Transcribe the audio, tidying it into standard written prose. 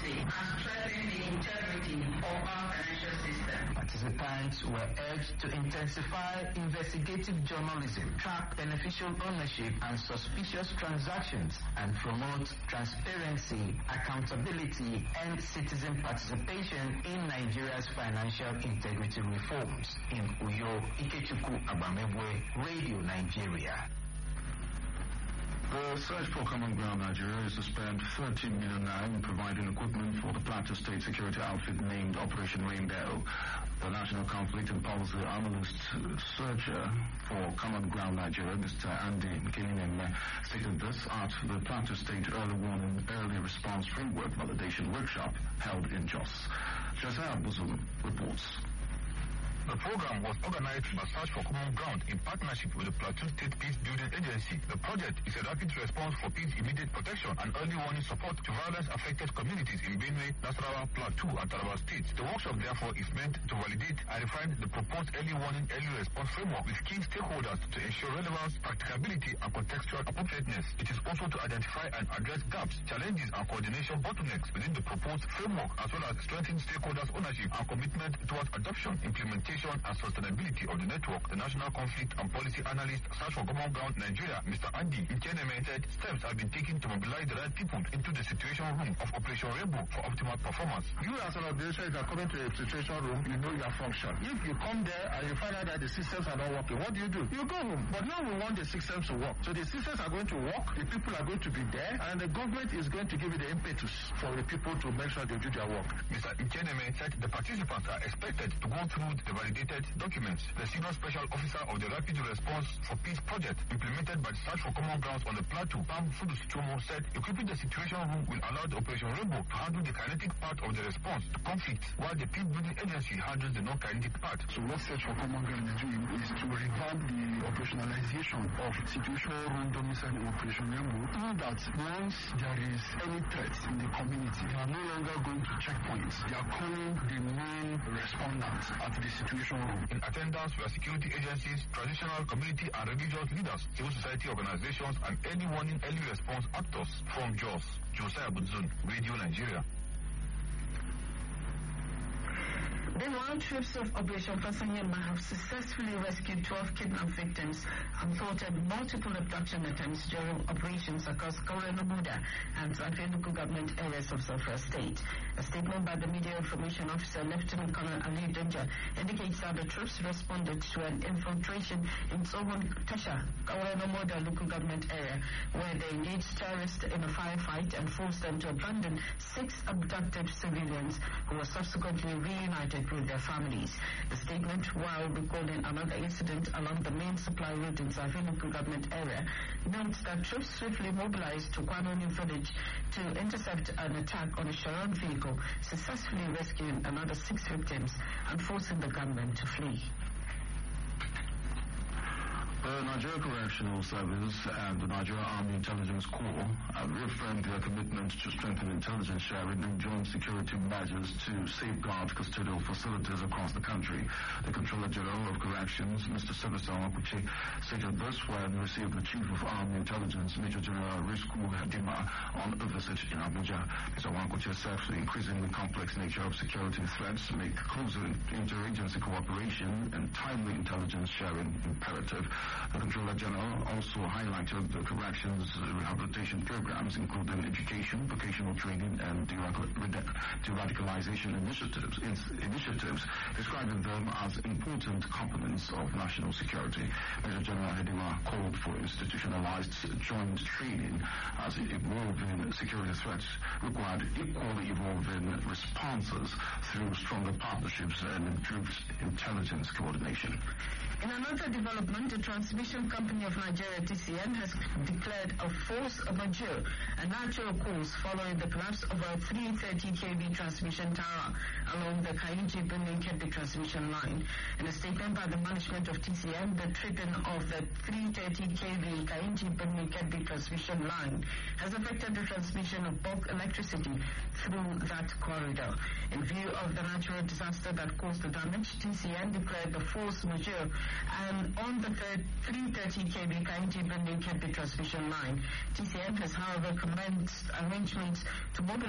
transparency and strengthen the integrity of our financial system. Participants were urged to intensify investigative journalism, track beneficial ownership and suspicious transactions, and promote transparency, accountability, and citizen participation in Nigeria's financial integrity reforms. In Uyo, Ikechukwu Abamebwe, Radio Nigeria. The search for Common Ground Nigeria is to spend 13 million naira in providing equipment for the Plateau State security outfit named Operation Rainbow. The National Conflict and Policy Analyst searcher for Common Ground Nigeria, Mr. Andy Mkineme, stated this at the Plateau State Early Response Framework Validation Workshop held in Jos. Josiah Buzum reports. The program was organized by Search for Common Ground in partnership with the Plateau State Peace Building Agency. The project is a rapid response for peace, immediate protection, and early warning support to violence-affected communities in Benue, Nasarawa, Plateau, and Taraba states. The workshop, therefore, is meant to validate and refine the proposed early warning, early response framework with key stakeholders to ensure relevance, practicability, and contextual appropriateness. It is also to identify and address gaps, challenges, and coordination bottlenecks within the proposed framework, as well as strengthen stakeholders' ownership and commitment towards adoption, implementation, and sustainability of the network. The National Conflict and Policy Analyst, Search for Common Ground Nigeria, Mr. Andy Mkineme, said steps have been taken to mobilize the right people into the situation room of Operation Rainbow for optimal performance. You as an organization, if you are coming to a situation room, you know your function. If you come there and you find out that the systems are not working, what do? You go home. But now we want the systems to work. So the systems are going to work, the people are going to be there, and the government is going to give you the impetus for the people to make sure they do their work. Mr. Mkineme said the participants are expected to go through the validated documents. The Senior Special Officer of the Rapid Response for Peace project implemented by the Search for Common Grounds on the Plateau, Pam Fudus Chomo, said equipping the situation room will allow the Operation Rainbow to handle the kinetic part of the response to conflict, while the peace building agency handles the non-kinetic part. So what Search for Common Ground is doing is to revamp the operationalization of situation room domicile Operation Rainbow, so that once there is any threat in the community, they are no longer going to checkpoints. They are calling the main respondents at the situation room. In attendance were security agencies, traditional community and religious leaders, civil society organizations, and early warning, early response actors. From Jos, Josiah Budzun, Radio Nigeria. Meanwhile, troops of Operation Fasanyema have successfully rescued 12 kidnapped victims and thwarted multiple abduction attempts during operations across Kaurenobuda and Zanfenuku government areas of Zamfara State. A statement by the Media Information Officer, Lieutenant Colonel Ali Dunja, indicates that the troops responded to an infiltration in Tsohon Tasha, Kaurenobuda local government area, where they engaged terrorists in a firefight and forced them to abandon 6 abducted civilians who were subsequently reunited with their families. The statement, while recalling another incident along the main supply route in Zanfenuku government area, notes that troops swiftly mobilized to Kwanoni village to intercept an attack on a Sharon vehicle, successfully rescuing another 6 victims and forcing the gunmen to flee. The Nigeria Correctional Service and the Nigeria Army Intelligence Corps have reaffirmed their commitment to strengthen intelligence sharing and joint security measures to safeguard custodial facilities across the country. The Controller General of Corrections, Mr. Sylvester Wankuchi, stated this when he received the Chief of Army Intelligence, Major General Risku Hadima, on a visit in Abuja. Mr. Wankuchi said the increasingly complex nature of security threats make closer interagency cooperation and timely intelligence sharing imperative. The Controller General also highlighted the corrections rehabilitation programs, including education, vocational training, and de-radicalization initiatives, describing them as important components of national security. Major General Hedima called for institutionalized joint training as evolving security threats required equally evolving responses through stronger partnerships and improved intelligence coordination. In another development, the Transmission Company of Nigeria, TCN, has declared a force majeure, a natural cause following the collapse of a 330 kV transmission tower along the Kainji-Benin-Kebbi transmission line. In a statement by the management of TCN, the tripping of the 330 kV Kainji-Benin-Kebbi transmission line has affected the transmission of bulk electricity through that corridor. In view of the natural disaster that caused the damage, TCN declared the force majeure, and on the 330 kV Kainji-Benin-Kebbi transmission line, TCN has, however, commenced arrangements to mobilize